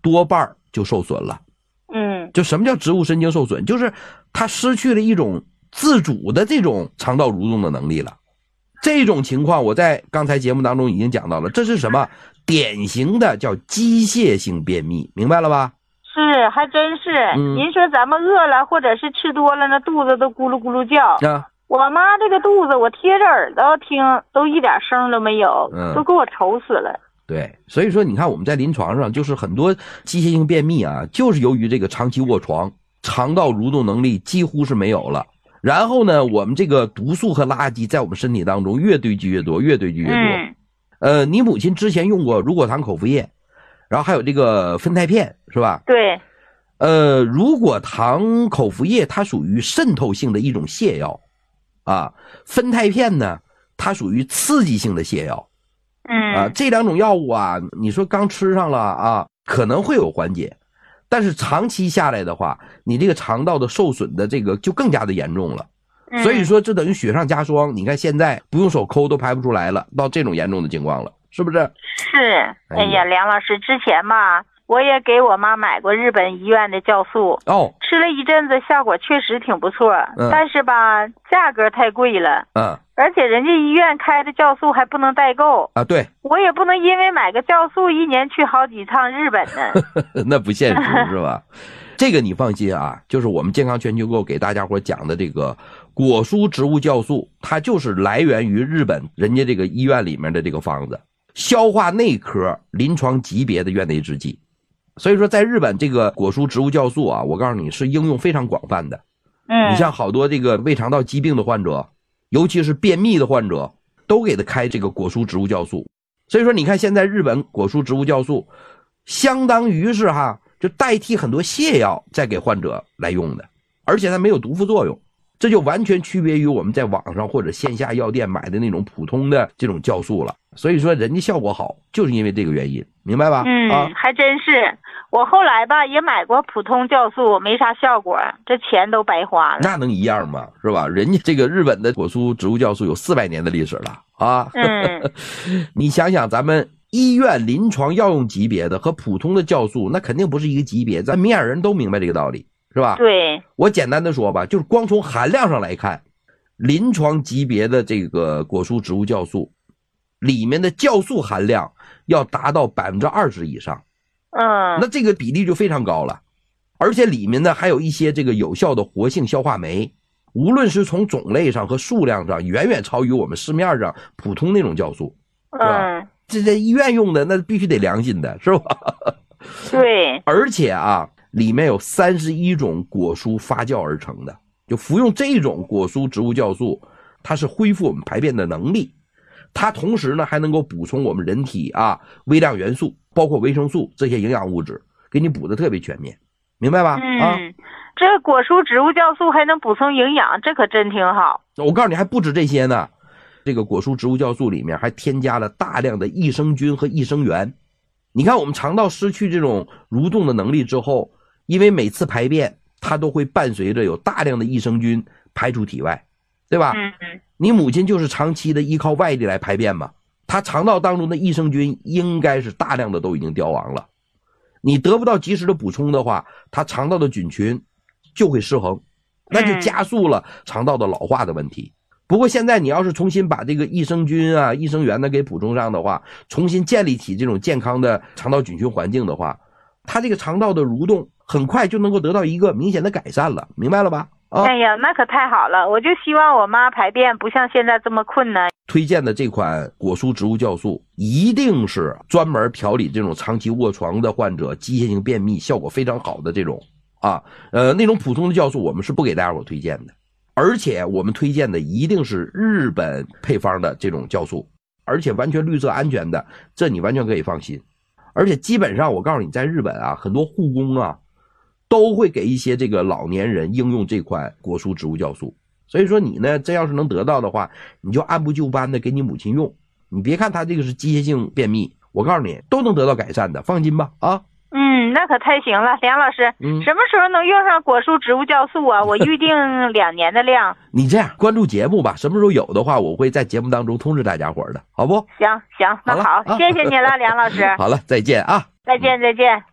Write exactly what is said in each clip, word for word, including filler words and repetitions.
多半就受损了。 嗯， 就什么叫植物神经受损？就是它失去了一种自主的这种肠道蠕动的能力了。这种情况我在刚才节目当中已经讲到了，这是什么？典型的叫机械性便秘，明白了吧？ 是，还真是。嗯、您说咱们饿了或者是吃多了，那肚子都咕噜咕噜叫。啊，我妈这个肚子，我贴着耳朵听，都一点声都没有，嗯、都给我愁死了。 对，所以说你看我们在临床上就是很多机械性便秘啊，就是由于这个长期卧床，肠道蠕动能力几乎是没有了。然后呢，我们这个毒素和垃圾在我们身体当中越堆积越多，越堆积越多。嗯、呃，你母亲之前用过乳果糖口服液，然后还有这个酚酞片，是吧？ 对。 呃，乳果糖口服液它属于渗透性的一种泻药，啊，酚酞片呢，它属于刺激性的泻药。 嗯。 啊，这两种药物啊，你说刚吃上了啊，可能会有缓解。但是长期下来的话，你这个肠道的受损的这个就更加的严重了，所以说这等于雪上加霜。你看现在不用手抠都排不出来了，到这种严重的情况了，是不是？ 是。哎呀，梁老师，之前吧，我也给我妈买过日本医院的酵素， 哦， 吃了一阵子，效果确实挺不错， 嗯、 但是吧，价格太贵了， 嗯， 而且人家医院开的酵素还不能代购啊，对， 我也不能因为买个酵素一年去好几趟日本呢， 那不现实是吧？这个你放心啊，就是我们健康全球购给大家伙讲的这个果蔬植物酵素，它就是来源于日本人家这个医院里面的这个方子，消化内科临床级别的院内制剂。所以说在日本这个果蔬植物酵素啊，我告诉你是应用非常广泛的。 嗯， 你像好多这个胃肠道疾病的患者，尤其是便秘的患者，都给他开这个果蔬植物酵素。所以说你看现在日本果蔬植物酵素相当于是哈，就代替很多泻药再给患者来用的，而且它没有毒副作用，这就完全区别于我们在网上或者线下药店买的那种普通的这种酵素了。所以说人家效果好，就是因为这个原因，明白吧？ 嗯，啊、还真是。我后来吧也买过普通酵素，没啥效果，这钱都白花了。 那能一样吗？是吧？人家这个日本的果蔬植物酵素有四百年的历史了啊。 嗯， 你想想咱们医院临床药用级别的和普通的酵素，那肯定不是一个级别，咱明眼人都明白这个道理，是吧？ 对。 我简单的说吧，就是光从含量上来看，临床级别的这个果蔬植物酵素里面的酵素含量要达到百分之二十以上。 嗯， 那这个比例就非常高了，而且里面呢还有一些这个有效的活性消化酶，无论是从种类上和数量上，远远超于我们市面上普通那种酵素，是吧？嗯，这在医院用的那必须得良心的，是吧？ 对， 而且啊，里面有三十一种果蔬发酵而成的，就服用这种果蔬植物酵素，它是恢复我们排便的能力，它同时呢还能够补充我们人体啊微量元素，包括维生素这些营养物质，给你补的特别全面，明白吧？ 嗯， 啊， 这果蔬植物酵素还能补充营养，这可真挺好。 我告诉你还不止这些呢，这个果蔬植物酵素里面还添加了大量的益生菌和益生元。你看我们肠道失去这种蠕动的能力之后，因为每次排便它都会伴随着有大量的益生菌排出体外，对吧？ 嗯， 你母亲就是长期的依靠外力来排便嘛，她肠道当中的益生菌应该是大量的都已经凋亡了，你得不到及时的补充的话，她肠道的菌群就会失衡，那就加速了肠道的老化的问题。不过现在你要是重新把这个益生菌啊、益生元呢给补充上的话，重新建立起这种健康的肠道菌群环境的话，它这个肠道的蠕动很快就能够得到一个明显的改善了，明白了吧？啊， 哎呀，那可太好了！我就希望我妈排便不像现在这么困难。 推荐的这款果蔬植物酵素一定是专门调理这种长期卧床的患者机械性便秘效果非常好的这种啊，呃，那种普通的酵素我们是不给大家伙推荐的，而且我们推荐的一定是日本配方的这种酵素，而且完全绿色安全的，这你完全可以放心。而且基本上我告诉你，在日本啊，很多护工啊都会给一些这个老年人应用这款果蔬植物酵素，所以说你呢，真要是能得到的话，你就按部就班的给你母亲用。你别看他这个是机械性便秘，我告诉你都能得到改善的，放心吧啊。 嗯，那可太行了，梁老师，嗯，什么时候能用上果蔬植物酵素啊？我预定两年的量。 你这样关注节目吧，什么时候有的话，我会在节目当中通知大家伙的，好不？ 行行，那好，好谢谢你了，梁老师。 好了，再见啊！ 再见，再见。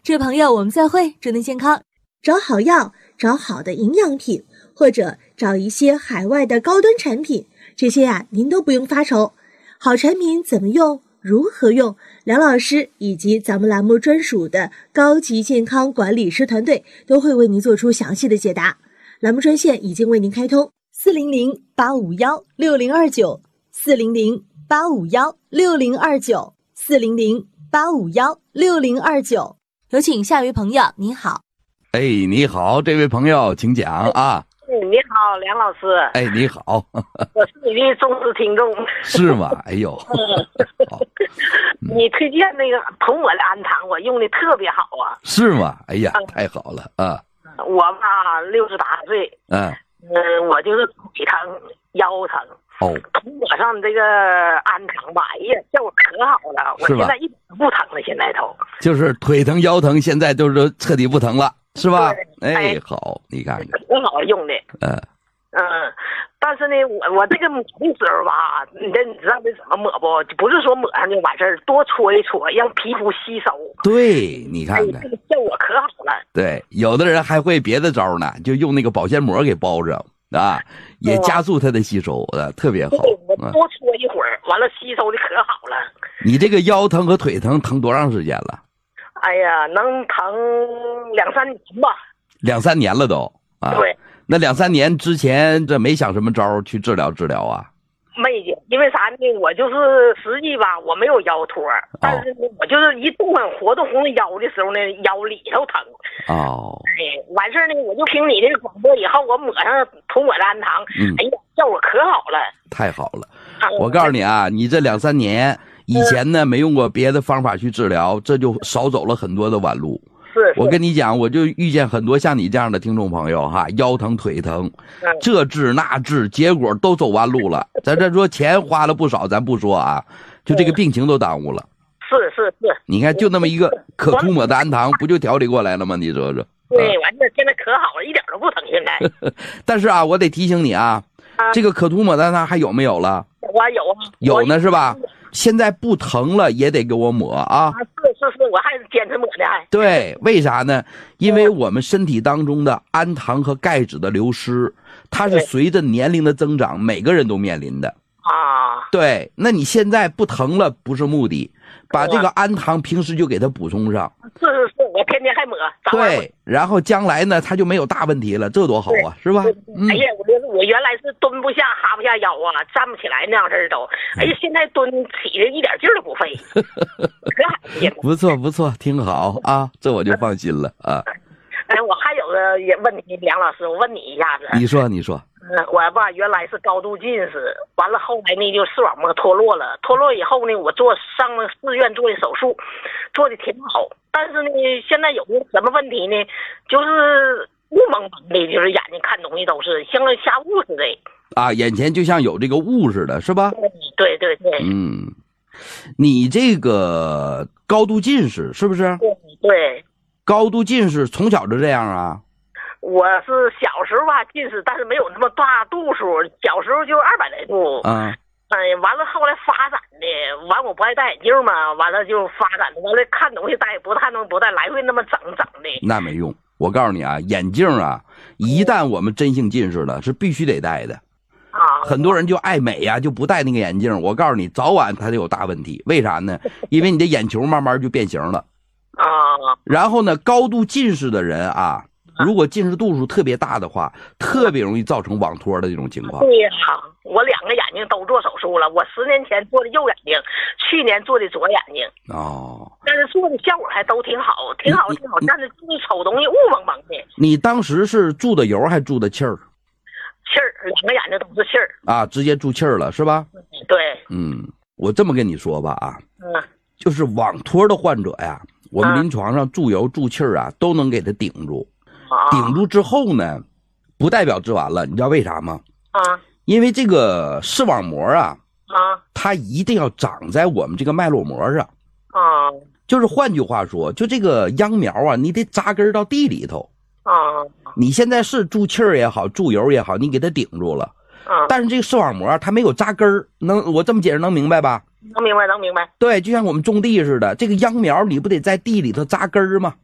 这位朋友，我们再会，祝您健康。 找好药，找好的营养品，或者找一些海外的高端产品，这些呀、啊、您都不用发愁。好产品怎么用，如何用，梁老师以及咱们栏目专属的高级健康管理师团队都会为您做出详细的解答。栏目专线已经为您开通，四零零八五幺六零二九，四零零八五幺六零二九，四零零八五幺六零二九。 有请下一位朋友，您好。 哎，你好，这位朋友，请讲啊。 你好，梁老师。 哎，你好。 我是你的忠实听众。 是吗？哎呦。好。 你推荐那个涂抹的氨糖，我用的特别好啊。 是吗？哎呀，太好了啊。 我吧，六十八岁。嗯。嗯，我就是腿疼、腰疼。 哦， 涂抹上这个氨糖吧，哎呀，效果可好了，我现在一点都不疼了，现在都就是腿疼腰疼，现在都是彻底不疼了，是吧？哎，好，你看看， 可好用的，嗯嗯，但是呢，我我这个抹的时候吧，你这你知道这怎么抹不？不是说抹上就完事儿，多搓一搓，让皮肤吸收。 对，你看看， 这个效果可好了。 对，有的人还会别的招呢，就用那个保鲜膜给包上。啊，也加速它的吸收的，特别好。 我多搓一会儿，完了吸收的可好了。 你这个腰疼和腿疼疼多长时间了？ 哎呀，能疼两三年吧。 两三年了都啊？ 对。 那两三年之前，这没想什么招去治疗治疗啊？ 没去，因为啥呢？我就是实际吧，我没有腰托，但是呢，我就是一动弹活动红腰的时候呢，腰里头疼。 哦。 哎，完事儿呢，我就听你这个广播以后，我抹上涂抹的氨糖，嗯、哎呀，效果可好了。 太好了！我告诉你啊，你这两三年以前呢，没用过别的方法去治疗，这就少走了很多的弯路。 是， 我跟你讲，我就遇见很多像你这样的听众朋友哈，腰疼腿疼，这治那治，结果都走弯路了。咱这说钱花了不少，咱不说啊，就这个病情都耽误了。 是是是， 你看就那么一个可涂抹的氨糖，不就调理过来了吗？你说说。 对，完事现在可好了，一点都不疼现在。 但是啊，我得提醒你啊，这个可涂抹的氨糖还有没有了？ 我有啊， 有呢是吧？现在不疼了也得给我抹啊！ 是是是，我还是坚持抹的还。 对，为啥呢？因为我们身体当中的氨糖和钙质的流失，它是随着年龄的增长，每个人都面临的啊。 对，那你现在不疼了不是目的，把这个氨糖平时就给它补充上。 是是是，我天天还抹。 对，然后将来呢，它就没有大问题了，这多好啊，是吧？ 嗯、哎呀，我我原来是蹲不下、哈不下腰啊，站不起来那样式儿都。哎呀，现在蹲起的一点劲儿都不费，可好了。 不错不错，挺好啊，这我就放心了啊。 哎，我还有个也问你，梁老师，我问你一下子。 你说你说。 嗯，我吧原来是高度近视，完了后来呢就视网膜脱落了，脱落以后呢，我做上了四院做的手术，做的挺好。但是呢，现在有个什么问题呢？就是雾蒙蒙的，就是眼睛看东西都是像下雾似的。 啊，眼前就像有这个雾似的，是吧？ 对对对。 嗯，你这个高度近视是不是？ 对对。 高度近视从小就这样啊？ 我是小时候吧近视，但是没有那么大度数，小时候就二百来度。 啊。 哎，完了后来发展的，完我不爱戴眼镜嘛，完了就发展的，完了看东西戴不看东西不戴，来回那么整整的。 那没用，我告诉你啊，眼镜啊，一旦我们真性近视了，是必须得戴的。 啊， 很多人就爱美呀、啊，就不戴那个眼镜。我告诉你，早晚它就有大问题。为啥呢？因为你的眼球慢慢就变形了。 啊。 然后呢，高度近视的人啊。如果近视度数特别大的话，特别容易造成网脱的这种情况。 对呀、啊，我两个眼睛都做手术了，我十年前做的右眼睛，去年做的左眼睛。 哦。 但是做的效果还都挺好，挺好，挺好。但是就是瞅东西雾蒙蒙的。 你当时是注的油还注的气儿？ 气儿，两个眼睛都是气儿。 啊，直接注气儿了是吧？ 对。 嗯，我这么跟你说吧啊， 嗯， 就是网脱的患者呀，我们临床上注油注气儿啊，都能给他顶住。顶住之后呢，不代表治完了，你知道为啥吗？ 啊， 因为这个视网膜啊， 啊， 它一定要长在我们这个脉络膜上。 啊， 就是换句话说，就这个秧苗啊，你得扎根到地里头。 啊， 你现在是注气儿也好，注油也好，你给它顶住了。 啊， 但是这个视网膜它没有扎根儿，能我这么解释能明白吧？ 能明白，能明白。 对，就像我们种地似的，这个秧苗你不得在地里头扎根儿吗？